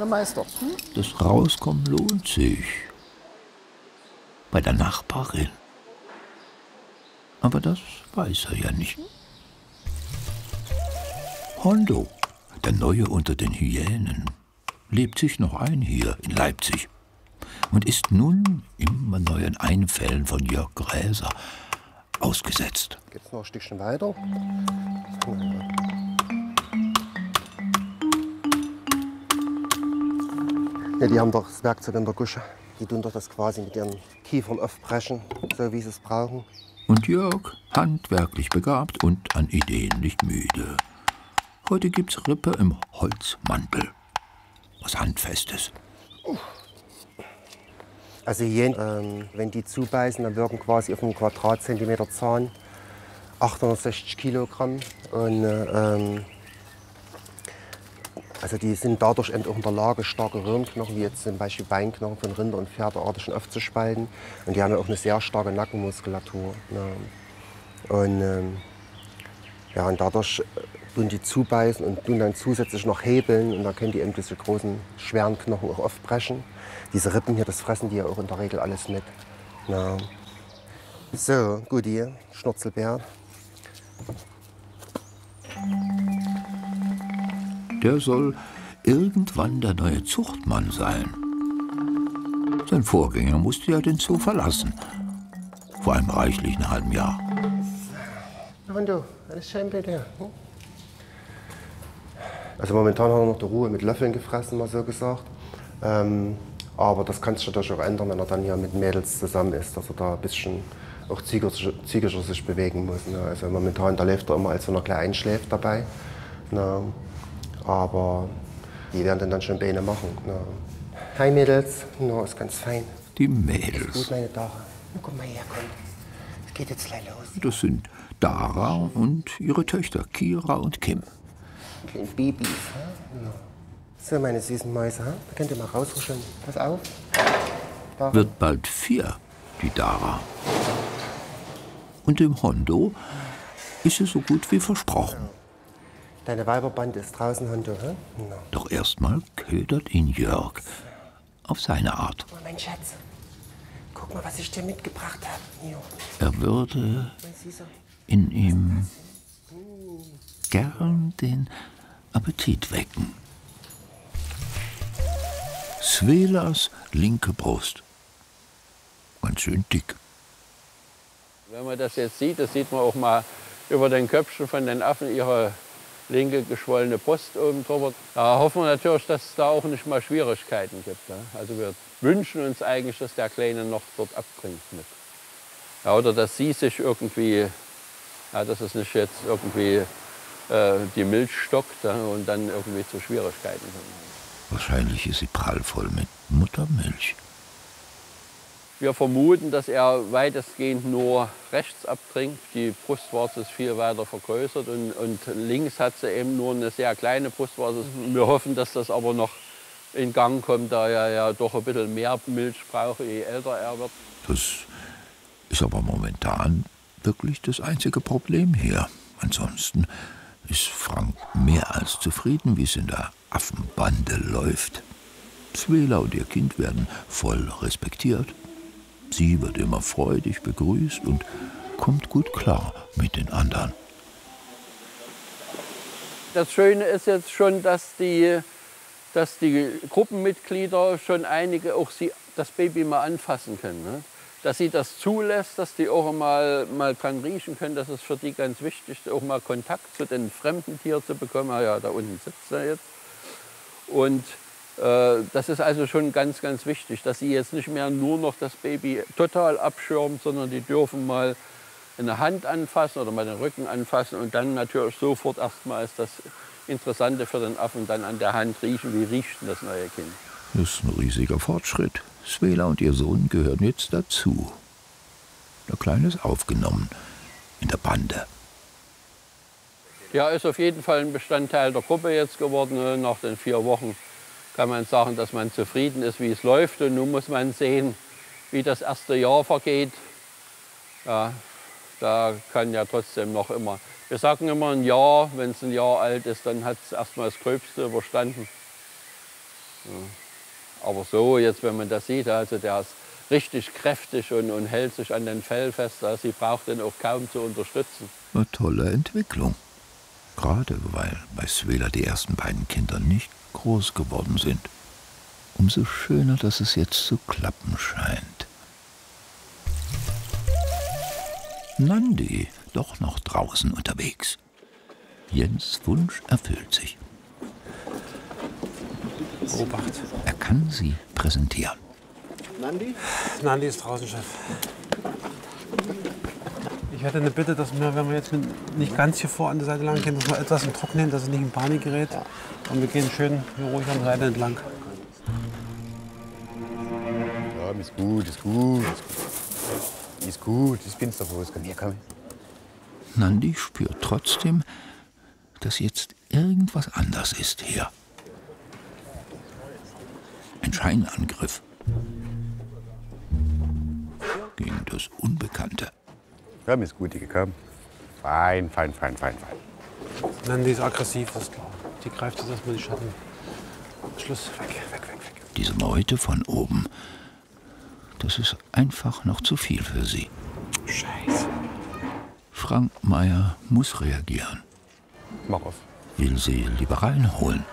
Na Meister. Das Rauskommen lohnt sich. Bei der Nachbarin. Aber das weiß er ja nicht. Hondo, der Neue unter den Hyänen, lebt sich noch ein hier in Leipzig und ist nun immer neuen Einfällen von Jörg Gräser ausgesetzt. Geht's noch ein Stückchen weiter? Ja, die haben doch das Werkzeug in der Gusche. Die tun doch das quasi mit ihren Kiefern aufbrechen, so wie sie es brauchen. Und Jörg, handwerklich begabt und an Ideen nicht müde. Heute gibt's Rippe im Holzmantel. Was Handfestes. Also Hyänen, wenn die zubeißen, dann wirken quasi auf einem Quadratzentimeter Zahn 860 Kilogramm. Und also die sind dadurch eben auch in der Lage, starke Röhrenknochen, wie jetzt zum Beispiel Beinknochen von Rinder- und Pferdeartigen aufzuspalten. Und die haben ja auch eine sehr starke Nackenmuskulatur. Ja. Und dadurch tun die zubeißen und tun dann zusätzlich noch hebeln. Und da können die eben diese großen, schweren Knochen auch aufbrechen. Diese Rippen hier, das fressen die ja auch in der Regel alles mit. Ja. So, gut hier, Schnurzelbär. Der soll irgendwann der neue Zuchtmann sein. Sein Vorgänger musste ja den Zoo verlassen. Vor einem reichlichen halben Jahr. Und du, alles schön bei dir? Also momentan hat er noch die Ruhe mit Löffeln gefressen, mal so gesagt. Aber das kann sich natürlich auch ändern, wenn er dann hier mit Mädels zusammen ist, dass er da ein bisschen auch zügiger sich bewegen muss. Ne? Also momentan, da läuft er immer, als wenn er gleich einschläft dabei. Ne? Aber die werden dann schon Beine machen. Ne? Hi Mädels, no, ist ganz fein. Die Mädels. Ist gut, meine Dara. Na, komm mal her, komm. Es geht jetzt gleich los. Das sind Dara und ihre Töchter Kira und Kim. Kleine Babys. No. So, meine süßen Mäuse, da könnt ihr mal rausruscheln. Pass auf. Dara. Wird bald 4, die Dara. Und dem Hondo ist es so gut wie versprochen. Deine Weiberbande ist draußen, Hondo, hä? No. Doch erstmal ködert ihn Jörg. Auf seine Art. Oh, mein Schatz, guck mal, was ich dir mitgebracht habe. Er würde in ihm gern den Appetit wecken. Svelas linke Brust. Ganz schön dick. Wenn man das jetzt sieht, das sieht man auch mal über den Köpfchen von den Affen, ihre linke geschwollene Brust oben drüber. Da hoffen wir natürlich, dass es da auch nicht mal Schwierigkeiten gibt. Ne? Also wir wünschen uns eigentlich, dass der Kleine noch dort abtrinkt mit. Ja, oder dass sie sich irgendwie, ja, dass es nicht jetzt irgendwie die Milch stockt, ja, und dann irgendwie zu Schwierigkeiten kommt. Wahrscheinlich ist sie prallvoll mit Muttermilch. Wir vermuten, dass er weitestgehend nur rechts abtrinkt. Die Brustwarze ist viel weiter vergrößert und links hat sie eben nur eine sehr kleine Brustwarze. Wir hoffen, dass das aber noch in Gang kommt, da er ja doch ein bisschen mehr Milch braucht, je älter er wird. Das ist aber momentan wirklich das einzige Problem hier. Ansonsten ist Frank mehr als zufrieden, wie es in der Affenbande läuft. Svela und ihr Kind werden voll respektiert. Sie wird immer freudig begrüßt und kommt gut klar mit den anderen. Das Schöne ist jetzt schon, dass die Gruppenmitglieder schon einige auch das Baby mal anfassen können. Ne? Dass sie das zulässt, dass die auch mal dran riechen können. Das ist für die ganz wichtig, auch mal Kontakt zu den fremden Tieren zu bekommen. Ja, da unten sitzt er jetzt. Und das ist also schon ganz, ganz wichtig, dass sie jetzt nicht mehr nur noch das Baby total abschirmt, sondern die dürfen mal eine Hand anfassen oder mal den Rücken anfassen und dann natürlich sofort erstmal ist das Interessante für den Affen dann an der Hand riechen, wie riecht denn das neue Kind. Das ist ein riesiger Fortschritt. Svela und ihr Sohn gehören jetzt dazu. Der Kleine ist aufgenommen in der Bande. Ja, ist auf jeden Fall ein Bestandteil der Gruppe jetzt geworden. Nach den 4 Wochen kann man sagen, dass man zufrieden ist, wie es läuft. Und nun muss man sehen, wie das erste Jahr vergeht. Ja, da kann ja trotzdem noch immer, wir sagen immer ein Jahr, wenn es ein Jahr alt ist, dann hat es erstmal das Gröbste überstanden. Ja. Aber so, jetzt wenn man das sieht, also der ist richtig kräftig und hält sich an den Fell fest. Also sie braucht den auch kaum zu unterstützen. Eine tolle Entwicklung. Gerade weil bei Svela die ersten beiden Kinder nicht groß geworden sind. Umso schöner, dass es jetzt zu klappen scheint. Nandi, doch noch draußen unterwegs. Jens' Wunsch erfüllt sich. Obacht. Er kann sie präsentieren. Nandi? Nandi ist draußen, Chef. Ich hätte eine Bitte, dass wir, wenn wir jetzt nicht ganz hier vor an der Seite lang gehen, dass wir etwas im Trocknen, dass es nicht in Panik gerät. Ja. Und wir gehen schön hier ruhig an der Seite entlang. Ja, ist gut, ist gut. Ist gut, ich bin's doch, wo es kann. Hier, komm. Nandi spürt trotzdem, dass jetzt irgendwas anders ist hier. Ein Scheinangriff gegen das Unbekannte. Komm, ist gut, Dicke, komm. Fein. Nandi ist aggressiv, das ist klar. Die greift jetzt erstmal die Schatten. Schluss, weg. Diese Meute von oben, das ist einfach noch zu viel für sie. Scheiße. Frank Meyer muss reagieren. Mach auf. Will sie lieber reinholen.